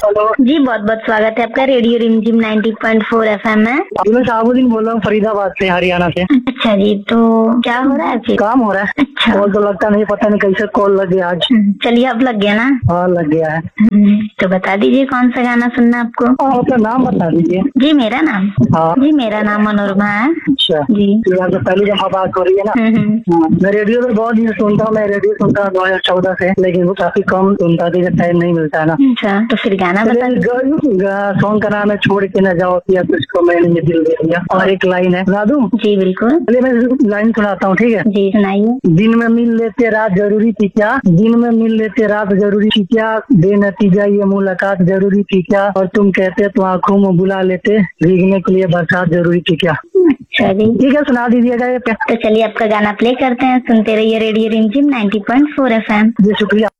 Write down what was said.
Hello जी, बहुत बहुत स्वागत है आपका रेडियो रिमझिम 90.4 एफएम में। मैं शाहबुद्दीन बोल रहा हूँ फरीदाबाद से, हरियाणा से। अच्छा जी, तो क्या हो रहा है फिर? काम हो रहा है। अच्छा। कॉल तो लगता नहीं, पता नहीं कैसे कॉल लग गया आज। चलिए, अब लग गया ना। हाँ लग गया है। तो बता दीजिए कौन सा गाना सुनना है आपको? अपना नाम बता दीजिए। जी मेरा नाम, हाँ। जी मेरा नाम मनोरमा है। अच्छा जी। तो यहाँ तो पहली दफा बात हो रही है ना। हाँ, मैं रेडियो में बहुत दिन सुनता हूँ। मैं रेडियो सुनता हूँ 2014 से, लेकिन वो काफी कम सुनता था, टाइम नहीं मिलता है ना। अच्छा, तो फिर गाना बता दीजिए। सॉन्ग का नाम है छोड़ के न जाओ या तुझको मैंने ये दिल दे दिया, और एक लाइन है, सुना दूं? जी बिल्कुल। चलिए मैं लाइन सुनाता हूँ, ठीक है? जी सुनाइए। दिन में मिल लेते रात जरूरी थी क्या, दिन में मिल लेते रात जरूरी थी क्या, बेनतीजा ये मुलाकात जरूरी थी क्या, और तुम कहते तो आंखों में बुला लेते, भीगने के लिए बरसात जरूरी थी क्या। अच्छा जी, ठीक है, सुना दीजिएगा ये। तो चलिए आपका गाना प्ले करते हैं, सुनते रहिए रेडियो रिमझिम 90.4 एफएम। जी शुक्रिया।